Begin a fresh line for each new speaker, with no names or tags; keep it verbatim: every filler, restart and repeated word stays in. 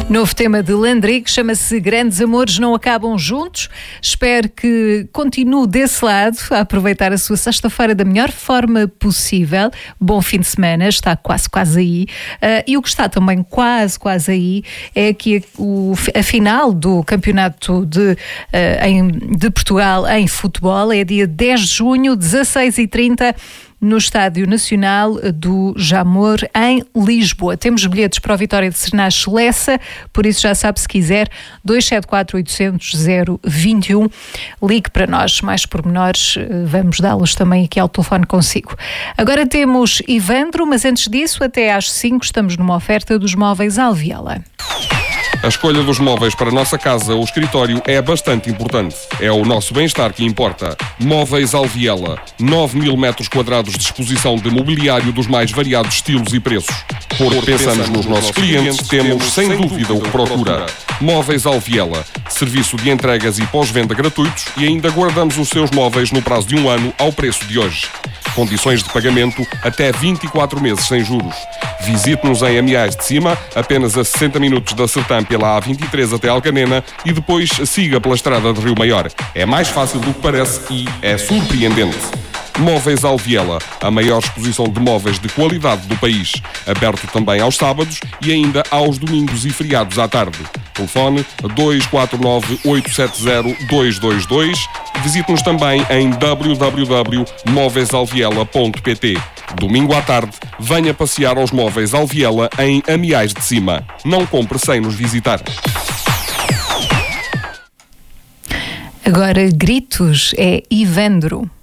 Novo tema de Landrick, chama-se Grandes Amores Não Acabam Juntos. Espero que continue desse lado a aproveitar a sua sexta-feira da melhor forma possível. Bom fim de semana, está quase, quase aí. Uh, e o que está também quase, quase aí é que a, o, a final do Campeonato de, uh, em, de Portugal em futebol é dia dez de junho, dezasseis e trinta, no Estádio Nacional do Jamor, em Lisboa. Temos bilhetes para a Vitória de Sernach Lessa, por isso já sabe, se quiser, dois sete quatro, oito zero zero, zero dois um. Ligue para nós, mais pormenores, vamos dá-los também aqui ao telefone consigo. Agora temos Ivandro, mas antes disso, até às cinco, estamos numa oferta dos móveis Alviela.
A escolha dos móveis para a nossa casa ou escritório é bastante importante. É o nosso bem-estar que importa. Móveis Alviela. nove mil metros quadrados de exposição de mobiliário dos mais variados estilos e preços. Porque pensamos nos nossos clientes, temos sem dúvida o que procura. Móveis Alviela. Serviço de entregas e pós-venda gratuitos e ainda guardamos os seus móveis no prazo de um ano ao preço de hoje. Condições de pagamento até vinte e quatro meses sem juros. Visite-nos em Amiais de Cima, apenas a sessenta minutos da Sertã pela A vinte e três até Alcanena e depois siga pela estrada de Rio Maior. É mais fácil do que parece e é surpreendente. Móveis Alviela, a maior exposição de móveis de qualidade do país. Aberto também aos sábados e ainda aos domingos e feriados à tarde. Telefone dois quatro nove, oito sete zero, dois dois dois. Visite-nos também em w w w ponto móveis alviela ponto p t. Domingo à tarde, venha passear aos Móveis Alviela em Amiais de Cima. Não compre sem nos visitar.
Agora, gritos, é Ivandro.